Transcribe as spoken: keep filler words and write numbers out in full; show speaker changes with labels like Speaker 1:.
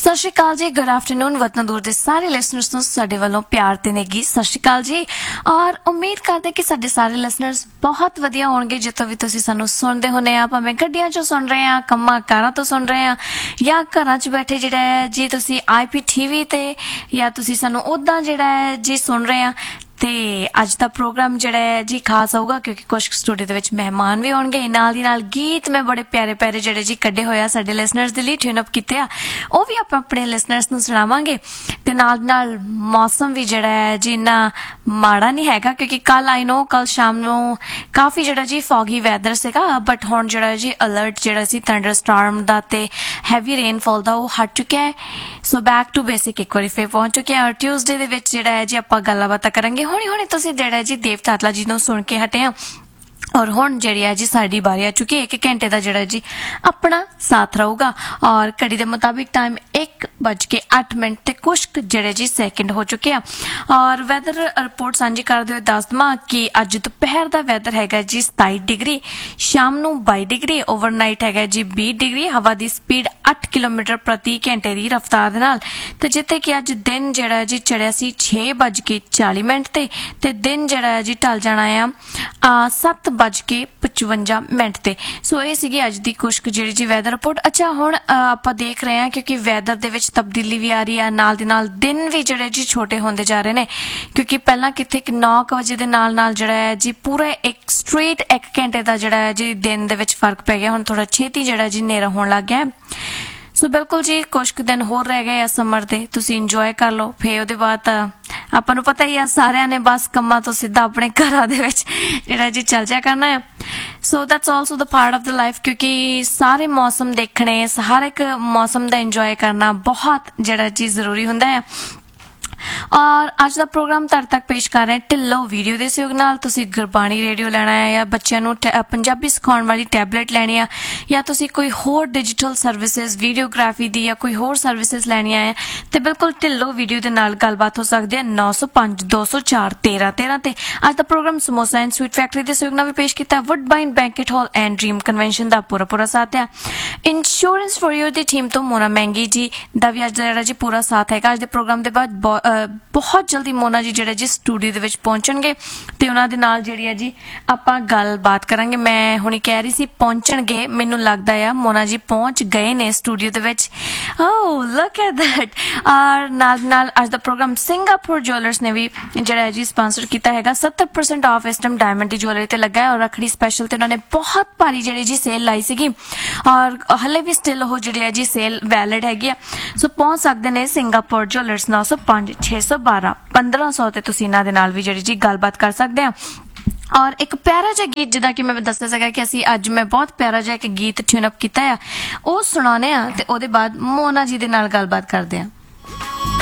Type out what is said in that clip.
Speaker 1: सत श्री अकाल जी, good afternoon वतन दूर के सारे लिसनर्स ਨੂੰ ਸਾਡੇ ਵੱਲੋਂ ਪਿਆਰ ਤੇ ਨੇਗੀ ਸਤਿ ਸ਼੍ਰੀ ਅਕਾਲ ਜੀ। ਔਰ ਉਮੀਦ ਕਰਦੇ ਕਿ ਸਾਡੇ ਸਾਰੇ ਲਿਸਨਰਸ ਬਹੁਤ ਵਧੀਆ ਹੋਣਗੇ ਜਿੱਥੋਂ ਵੀ ਤੁਸੀਂ ਸਾਨੂੰ ਸੁਣਦੇ ਹੁੰਦੇ ਆ, ਭਾਵੇਂ ਗੱਡੀਆਂ 'ਚੋਂ ਸੁਣ ਰਹੇ ਆ, ਕੰਮਾਂ ਕਾਰਾਂ ਤੋਂ ਸੁਣ ਰਹੇ ਆ, ਜਾਂ ਘਰਾਂ 'ਚ ਬੈਠੇ ਜਿਹੜਾ ਹੈ ਜੀ ਤੁਸੀਂ ਆਈ ਪੀ ਟੀਵੀ ਤੇ ਜਾਂ ਤੁਸੀਂ ਸਾਨੂੰ ਉੱਦਾਂ ਜਿਹੜਾ ਹੈ ਜੀ ਸੁਣ ਰਹੇ ਆ। ਤੇ ਅੱਜ ਦਾ ਪ੍ਰੋਗਰਾਮ ਜਿਹੜਾ ਹੈ ਜੀ ਖਾਸ ਹੋਊਗਾ ਕਿਉਂਕਿ ਕੁਛ ਸਟੂਡੀਓ ਦੇ ਵਿੱਚ ਮਹਿਮਾਨ ਵੀ ਹੋਣਗੇ, ਨਾਲ ਦੀ ਨਾਲ ਗੀਤ ਮੈਂ ਬੜੇ ਪਿਆਰੇ ਪਿਆਰੇ ਜਿਹੜੇ ਜੀ ਕੱਢੇ ਹੋਏ ਆ ਸਾਡੇ ਲਿਸਨਰਸ ਦੇ ਲਈ ਟਿਊਨ ਅਪ ਕੀਤੇ ਆ, ਉਹ ਵੀ ਆਪਾਂ ਆਪਣੇ ਲਿਸਨਰਸ ਨੂੰ ਸੁਣਾਵਾਂਗੇ। ਤੇ ਨਾਲ ਨਾਲ ਮੌਸਮ ਵੀ ਜਿਹੜਾ ਹੈ ਜੀ ਇੰਨਾ ਮਾੜਾ ਨਹੀਂ ਹੈਗਾ ਕਿਉਂਕਿ ਕੱਲ ਆਈ ਨੋ ਕੱਲ ਸ਼ਾਮ ਨੂੰ ਕਾਫੀ ਜਿਹੜਾ ਜੀ ਫੌਗੀ ਵੈਦਰ ਸੀਗਾ, ਬਟ ਹੁਣ ਜਿਹੜਾ ਜੀ ਅਲਰਟ ਜਿਹੜਾ ਸੀ ਥੰਡਰ ਸਟਾਰਮ ਦਾ ਤੇ ਹੈਵੀ ਰੇਨਫਾਲ ਦਾ ਉਹ ਹਟ ਚੁੱਕਿਆ ਹੈ। ਸੋ ਬੈਕ ਟੂ ਬੇਸਿਕ ਇੱਕ ਵਾਰੀ ਫੇਰ ਪਹੁੰਚ ਚੁੱਕਿਆ। ਔਰ ਟਿਊਜ਼ਡੇ ਦੇ ਵਿੱਚ ਜਿਹੜਾ ਹੈ ਜੀ ਆਪਾਂ ਗੱਲਾਂ ਬਾਤਾਂ ਕਰਾਂਗੇ। ਹੁਣੇ ਹੁਣੇ ਤੁਸੀਂ ਜਿਹੜਾ ਜੀ ਦੇਵ ਤਾਤਲਾ ਜੀ ਨੂੰ ਸੁਣ ਕੇ ਹਟੇ ਆ ਔਰ ਹੁਣ ਜਿਹੜੀ ਹੈ ਜੀ ਸਾਡੀ ਬਾਰੀ ਆ ਚੁੱਕੀ। ਇੱਕ ਘੰਟੇ ਦਾ ਜਿਹੜਾ ਜੀ ਆਪਣਾ ਸਾਥ ਰਹੂਗਾ ਔਰ ਘੜੀ ਦੇ ਮੁਤਾबिक ਟਾਈਮ ਇੱਕ ਵੱਜ ਕੇ ਅੱਠ ਮਿੰਟ ਤੇ ਕੁਛ ਜਿਹੜੇ ਜੀ ਸੈਕਿੰਡ ਹੋ ਚੁੱਕੇ ਆ। ਔਰ ਵੈਦਰ ਰਿਪੋਰਟ ਸਾਂਝੀ ਕਰਦੇ ਹੋਏ ਦੱਸ ਦਵਾਂ ਕਿ ਅੱਜ ਦੁਪਹਿਰ ਦਾ ਵੈਦਰ ਹੈਗਾ ਜੀ ਸਤਾਈ ਡਿਗਰੀ, ਸ਼ਾਮ ਨੂੰ ਬਾਈ ਡਿਗਰੀ, ਓਵਰਨਾਈਟ ਹੈਗਾ ਜੀ ਵੀਹ ਡਿਗਰੀ, ਹਵਾ ਦੀ ਸਪੀਡ ਅੱਠ ਕਿਲੋਮੀਟਰ ਪ੍ਰਤੀ ਘੰਟੇ ਦੀ ਰਫ਼ਤਾਰ ਦੇ ਨਾਲ। ਤੇ ਜਿੱਥੇ ਕਿ ਅੱਜ ਦਿਨ ਜਿਹੜਾ ਜੀ ਚੜਿਆ ਸੀ ਛੇ ਵੱਜ ਕੇ ਚਾਲੀ ਮਿੰਟ ਤੇ ਤੇ ਦਿਨ ਜਿਹੜਾ ਜੀ ਢਲ ਜਾਣਾ ਆ ਸੱਤ ਵੱਜ ਕੇ ਪਚਵੰਜਾ ਮਿੰਟ ਤੇ। ਸੋ ਇਹ ਸੀਗੀ ਅੱਜ ਦੀ ਕੁਛ ਜਿਹੜੀ ਜੀ ਵੈਦਰ ਰਿਪੋਰਟ। ਅੱਛਾ ਹੁਣ ਆਪਾਂ ਦੇਖ ਰਹੇ ਹਾਂ ਕਿਉਂਕਿ ਵੈਦਰ ਦੇ ਵਿੱਚ ਤਬਦੀਲੀ ਵੀ ਆ ਰਹੀ ਆ, ਨਾਲ ਦੀ ਨਾਲ ਦਿਨ ਵੀ ਜਿਹੜੇ ਜੀ ਛੋਟੇ ਹੁੰਦੇ ਜਾ ਰਹੇ ਨੇ ਕਿਉਂਕਿ ਪਹਿਲਾਂ ਕਿੱਥੇ ਨੌ ਕੁ ਵਜੇ ਦੇ ਨਾਲ ਨਾਲ ਜਿਹੜਾ ਹੈ ਜੀ ਪੂਰਾ ਇੱਕ ਸਟ੍ਰੇਟ ਇੱਕ ਘੰਟੇ ਦਾ ਜਿਹੜਾ ਹੈ ਜੀ ਦਿਨ ਦੇ ਵਿੱਚ ਫਰਕ ਪੈ ਗਿਆ। ਹੁਣ ਥੋੜਾ ਛੇਤੀ ਜਿਹੜਾ ਜੀ ਹਨੇਰਾ ਹੋਣ ਲੱਗ ਗਿਆ। ਸੋ ਬਿਲਕੁਲ ਜੀ ਕੁਛ ਕੁ ਦਿਨ ਹੋਰ ਰਹਿ ਗਏ ਆ ਸਮਰ ਦੇ, ਤੁਸੀਂ ਇੰਜੋਏ ਕਰ ਲਓ। ਫੇਰ ਉਹਦੇ ਬਾਅਦ ਆਪਾਂ ਨੂੰ ਪਤਾ ਹੀ ਆ ਸਾਰਿਆਂ ਨੇ ਬਸ ਕੰਮਾਂ ਤੋਂ ਸਿੱਧਾ ਆਪਣੇ ਘਰਾਂ ਦੇ ਵਿੱਚ ਜਿਹੜਾ ਜੀ ਚੱਲ ਜਾ ਕਰਨਾ ਹੈ। So that's also the part of the life ਕਿਉਂਕਿ ਸਾਰੇ ਮੌਸਮ ਦੇਖਣੇ, ਹਰ ਇੱਕ ਮੌਸਮ ਦਾ ਇੰਜੋਏ ਕਰਨਾ ਬਹੁਤ ਜਿਹੜਾ ਜੀ ਜ਼ਰੂਰੀ ਹੁੰਦਾ ਹੈ। ਔਰ ਅੱਜ ਦਾ ਪ੍ਰੋਗਰਾਮ ਤੁਹਾਡੇ ਤੱਕ ਪੇਸ਼ ਕਰ ਰਹੇ ਢਿੱਲੋਂ ਵੀਡੀਓ ਦੇ ਸਹਿਯੋਗ ਨਾਲ। ਤੁਸੀਂ ਗੁਰਬਾਣੀ ਰੇਡੀਓ ਲੈਣਾ ਹੈ ਜਾਂ ਬੱਚਿਆਂ ਨੂੰ ਪੰਜਾਬੀ ਸਿਖਾਉਣ ਵਾਲੀ ਟੈਬਲੇਟ ਲੈਣੀ ਆ ਜਾਂ ਤੁਸੀਂ ਕੋਈ ਹੋਰ ਡਿਜੀਟਲ ਸਰਵਿਸਿਜ਼ ਵੀਡੀਓਗ੍ਰਾਫੀ ਦੀ ਜਾਂ ਕੋਈ ਹੋਰ ਸਰਵਿਸਿਜ਼ ਲੈਣੀਆਂ ਹੈ ਤੇ ਬਿਲਕੁਲ ਢਿੱਲੋਂ ਵੀਡੀਓ ਦੇ ਨਾਲ ਗੱਲਬਾਤ ਹੋ ਸਕਦੀ ਹੈ ਨੌ ਸੌ ਪੰਜ ਦੋ ਸੌ ਚਾਰ ਤੇਰਾਂ ਤੇਰਾਂ ਤੇ। ਅੱਜ ਦਾ programme samosa and sweet factory ਦੇ ਸਹਿਯੋਗ ਨਾਲ ਵੀ ਪੇਸ਼ ਕੀਤਾ। ਵੁੱਡਬਾਈਨ banquet hall and dream convention ਦਾ ਪੂਰਾ ਪੂਰਾ ਸਾਥ ਹੈ। Insurance for you the team ਤੋਂ ਮੋਨਾ ਮਹਿੰਗੀ ਜੀ ਦਾ ਵੀ ਅੱਜ ਜਿਹੜਾ ਜੀ ਪੂਰਾ ਸਾਥ ਹੈਗਾ। ਅੱਜ ਦੇ ਪ੍ਰੋਗਰਾਮ ਦੇ ਬਾਅਦ ਬਹੁਤ ਜਲਦੀ ਮੋਨਾ ਜੀ ਜਿਹੜੇ ਜੀ ਸਟੂਡੀਓ ਦੇ ਵਿੱਚ ਪਹੁੰਚਣਗੇ ਤੇ ਉਹਨਾਂ ਦੇ ਨਾਲ ਜਿਹੜੀ ਹੈ ਜੀ ਆਪਾਂ ਗੱਲਬਾਤ ਕਰਾਂਗੇ। ਮੈਂ ਹੁਣੀ ਕਹਿ ਰਹੀ ਸੀ ਪਹੁੰਚਣਗੇ, ਮੈਨੂੰ ਲੱਗਦਾ ਆ ਮੋਨਾ ਜੀ ਪਹੁੰਚ ਗਏ ਨੇ ਸਟੂਡੀਓ ਦੇ ਵਿੱਚ। ਓ ਲੁੱਕ ਐਟ ਦੈਟ। ਔਰ ਨਾਲ ਨਾਲ ਅੱਜ ਦਾ ਪ੍ਰੋਗਰਾਮ ਸਿੰਗਾਪੁਰ ਜੁਐਲਰਸ ਨੇ ਵੀ ਜਿਹੜਾ ਜੀ ਸਪਾਂਸਰ ਕੀਤਾ ਹੈਗਾ। ਸੱਤਰ ਪਰਸੈਂਟ ਆਫ ਇਸ ਟਾਈਮ ਡਾਇਮੰਡ ਦੀ ਜੁਐਲਰੀ ਤੇ ਲੱਗਾ ਹੈ ਔਰ ਰੱਖੜੀ ਸਪੈਸ਼ਲ ਤੇ ਉਹਨਾਂ ਨੇ ਬਹੁਤ ਭਾਰੀ ਜਿਹੜੀ ਜੀ ਸੇਲ ਲਾਈ ਸੀਗੀ ਔਰ ਹਲੇ ਵੀ ਸਟਿਲ ਉਹ ਜਿਹੜੀ ਹੈ ਜੀ ਸੇਲ ਵੈਲਿਡ ਹੈਗੀ ਆ। ਸੋ ਪਹੁੰਚ ਸਕਦੇ ਨੇ ਸਿੰਗਾਪੁਰ ਜੁਐਲਰਸ ਨੌ ਸੌ ਪੰਜ ਛੇ ਸੌ ਬਾਰਾਂ ਪੰਦਰਾਂ ਸੌ ਤੇ ਤੁਸੀਂ ਇਹਨਾਂ ਦੇ ਨਾਲ ਵੀ ਜਿਹੜੀ ਜੀ ਗੱਲਬਾਤ ਕਰ ਸਕਦੇ ਆ। ਔਰ ਇੱਕ ਪਿਆਰਾ ਜਿਹਾ ਗੀਤ ਜਿੱਦਾਂ ਕਿ ਮੈਂ ਦੱਸਿਆ ਸੀਗਾ ਕਿ ਅਸੀਂ ਅੱਜ ਮੈਂ ਬਹੁਤ ਪਿਆਰਾ ਜਿਹਾ ਇੱਕ ਗੀਤ ਟਿਊਨ ਅਪ ਕੀਤਾ ਆ, ਉਹ ਸੁਣਾਉਂਦੇ ਆ ਤੇ ਉਹਦੇ ਬਾਅਦ ਮੋਨਾ ਜੀ ਦੇ ਨਾਲ ਗੱਲਬਾਤ ਕਰਦੇ ਆ।